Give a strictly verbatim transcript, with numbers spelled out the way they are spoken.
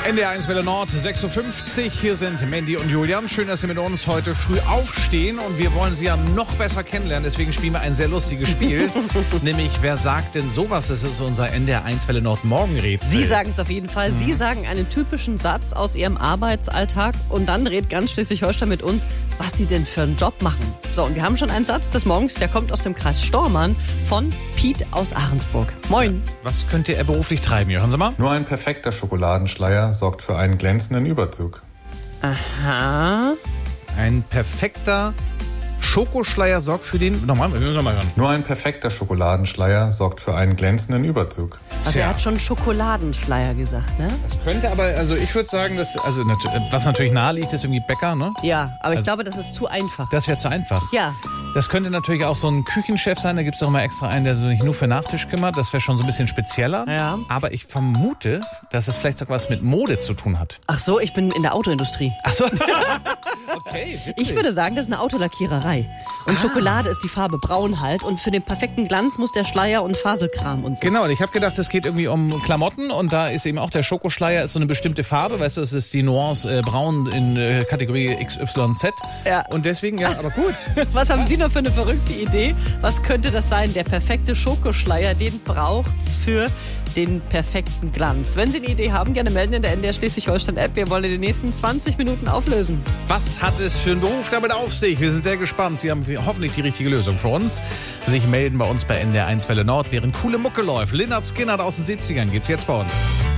N D R eins Welle Nord, sechs Uhr fünfzig. Hier sind Mandy und Julian. Schön, dass Sie mit uns heute früh aufstehen. Und wir wollen Sie ja noch besser kennenlernen. Deswegen spielen wir ein sehr lustiges Spiel. Nämlich, wer sagt denn sowas? Das ist unser N D R eins Welle Nord Morgenrätsel. Sie sagen es auf jeden Fall. Sie sagen einen typischen Satz aus Ihrem Arbeitsalltag. Und dann redet ganz Schleswig-Holstein mit uns, was Sie denn für einen Job machen. So, und wir haben schon einen Satz des Morgens, der kommt aus dem Kreis Stormarn von Piet aus Ahrensburg. Moin. Was könnte er beruflich treiben? Hier, hören Sie mal. Nur ein perfekter Schokoladenschleier sorgt für einen glänzenden Überzug. Aha. Ein perfekter Schokoschleier sorgt für den... Nochmal, wir müssen nochmal hören. Nur ein perfekter Schokoladenschleier sorgt für einen glänzenden Überzug. Also Tja. er hat schon Schokoladenschleier gesagt, ne? Das könnte aber, also ich würde sagen, dass, also nat- was natürlich nahe liegt, ist irgendwie Bäcker, ne? Ja, aber ich Also- glaube, das ist zu einfach. Das wäre zu einfach. Ja. Das könnte natürlich auch so ein Küchenchef sein. Da gibt es auch immer extra einen, der sich nur für Nachtisch kümmert. Das wäre schon so ein bisschen spezieller. Ja. Aber ich vermute, dass es vielleicht sogar was mit Mode zu tun hat. Ach so, ich bin in der Autoindustrie. Ach so. Okay, witzig. Ich würde sagen, das ist eine Autolackiererei. Und Schokolade ist die Farbe braun halt. Und für den perfekten Glanz muss der Schleier und Faselkram und so. Genau, und ich habe gedacht, es geht irgendwie um Klamotten und da ist eben auch der Schokoschleier ist so eine bestimmte Farbe, weißt du, es ist die Nuance äh, braun in äh, Kategorie X Y Z. Ja. Und deswegen, ja, aber gut. Was haben Sie noch für eine verrückte Idee? Was könnte das sein? Der perfekte Schokoschleier, den braucht's für den perfekten Glanz. Wenn Sie eine Idee haben, gerne melden in der N D R Schleswig-Holstein-App. Wir wollen in den nächsten zwanzig Minuten auflösen. Was hat es für einen Beruf damit auf sich? Wir sind sehr gespannt. Sie haben hoffentlich die richtige Lösung für uns. Sich melden bei uns bei N D R eins Welle Nord, während coole Mucke läuft. Lynyrd Skynyrd aus den siebzigern gibt's jetzt bei uns.